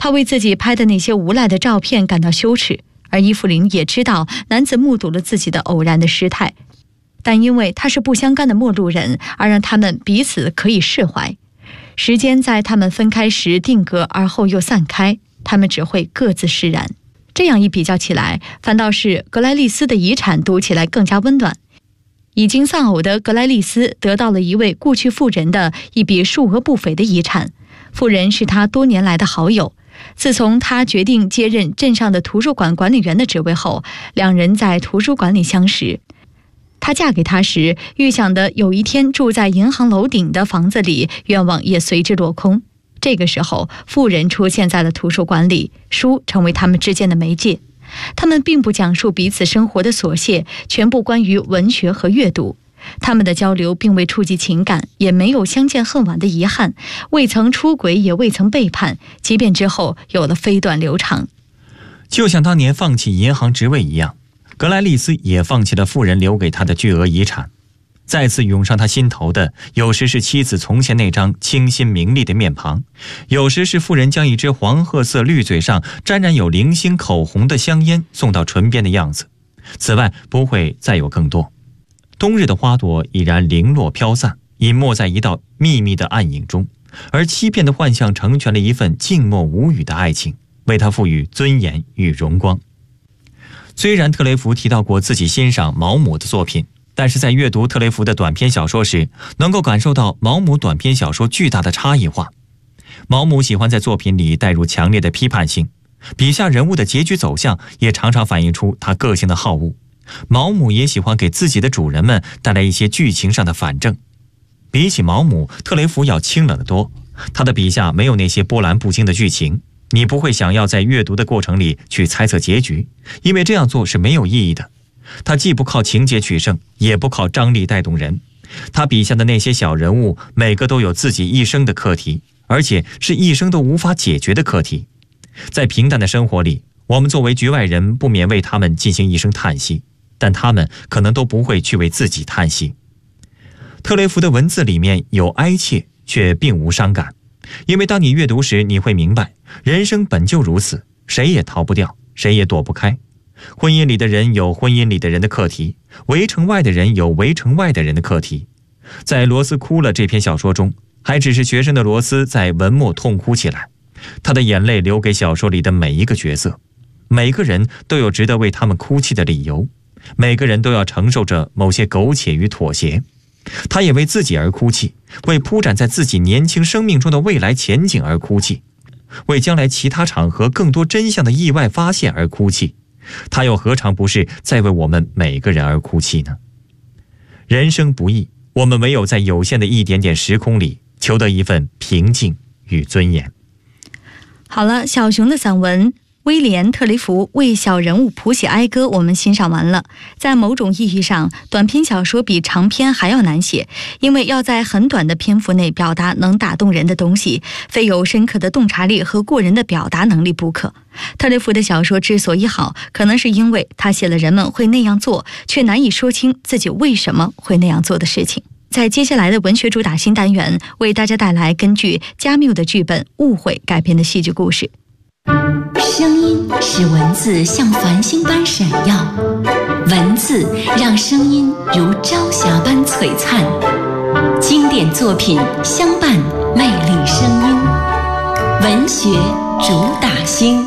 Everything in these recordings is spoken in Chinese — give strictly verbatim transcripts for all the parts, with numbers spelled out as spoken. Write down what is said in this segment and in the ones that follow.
他为自己拍的那些无赖的照片感到羞耻，而伊芙琳也知道男子目睹了自己的偶然的失态，但因为他是不相干的陌路人，而让他们彼此可以释怀。时间在他们分开时定格，而后又散开，他们只会各自释然。这样一比较起来，反倒是格莱利斯的遗产读起来更加温暖。已经丧偶的格莱利斯得到了一位故去妇人的一笔数额不菲的遗产，妇人是他多年来的好友。自从他决定接任镇上的图书馆管理员的职位后，两人在图书馆里相识。她嫁给他时预想的有一天住在银行楼顶的房子里，愿望也随之落空。这个时候，妇人出现在了图书馆里，书成为他们之间的媒介。他们并不讲述彼此生活的琐屑，全部关于文学和阅读。他们的交流并未触及情感，也没有相见恨晚的遗憾，未曾出轨，也未曾背叛，即便之后有了飞短流长。 就像当年放弃银行职位一样，格莱利斯也放弃了妇人留给他的巨额遗产。再次涌上他心头的，有时是妻子从前那张清新明丽的面庞，有时是妇人将一支黄褐色绿嘴上沾染有零星口红的香烟送到唇边的样子。此外，不会再有更多。冬日的花朵已然零落飘散，隐没在一道秘密的暗影中，而欺骗的幻象成全了一份静默无语的爱情，为他赋予尊严与荣光。虽然特雷弗提到过自己欣赏毛姆的作品，但是在阅读特雷弗的短篇小说时，能够感受到毛姆短篇小说巨大的差异化。毛姆喜欢在作品里带入强烈的批判性，笔下人物的结局走向也常常反映出他个性的好恶。毛姆也喜欢给自己的主人们带来一些剧情上的反证。比起毛姆，特雷弗要清冷得多，他的笔下没有那些波澜不惊的剧情，你不会想要在阅读的过程里去猜测结局，因为这样做是没有意义的。他既不靠情节取胜，也不靠张力带动人。他笔下的那些小人物，每个都有自己一生的课题，而且是一生都无法解决的课题。在平淡的生活里，我们作为局外人不免为他们进行一声叹息，但他们可能都不会去为自己叹息。特雷弗的文字里面有哀切，却并无伤感，因为当你阅读时，你会明白，人生本就如此，谁也逃不掉，谁也躲不开。婚姻里的人有婚姻里的人的课题，围城外的人有围城外的人的课题。在罗斯哭了这篇小说中，还只是学生的罗斯在文末痛哭起来，他的眼泪留给小说里的每一个角色。每个人都有值得为他们哭泣的理由，每个人都要承受着某些苟且与妥协。他也为自己而哭泣，为铺展在自己年轻生命中的未来前景而哭泣，为将来其他场合更多真相的意外发现而哭泣。他又何尝不是在为我们每个人而哭泣呢？人生不易，我们唯有在有限的一点点时空里求得一份平静与尊严。 好了，小熊的散文威廉·特雷弗为小人物谱写哀歌我们欣赏完了。在某种意义上，短篇小说比长篇还要难写，因为要在很短的篇幅内表达能打动人的东西，非有深刻的洞察力和过人的表达能力不可。特雷弗的小说之所以好，可能是因为他写了人们会那样做，却难以说清自己为什么会那样做的事情。在接下来的文学主打新单元，为大家带来根据加缪的剧本《误会》改编的戏剧故事。 声音使文字像繁星般闪耀，文字让声音如朝霞般璀璨。经典作品相伴，魅力声音，文学主打星。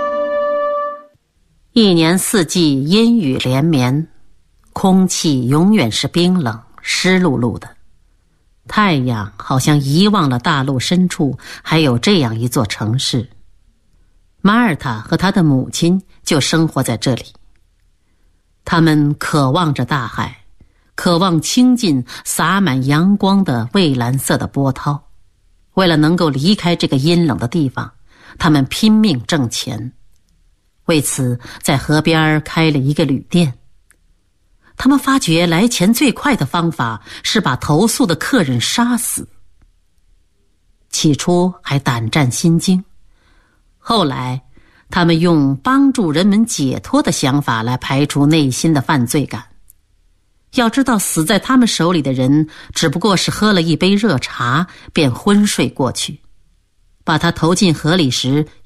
一年四季阴雨连绵，空气永远是冰冷湿漉漉的。太阳好像遗忘了大陆深处还有这样一座城市。马耳他和他的母亲就生活在这里。他们渴望着大海，渴望亲近洒满阳光的蔚蓝色的波涛。为了能够离开这个阴冷的地方，他们拼命挣钱。为此，在河边开了一个旅店。他们发觉来钱最快的方法是把投诉的客人杀死。起初还胆战心惊，后来他们用帮助人们解脱的想法来排除内心的犯罪感。要知道，死在他们手里的人只不过是喝了一杯热茶便昏睡过去，把他投进河里时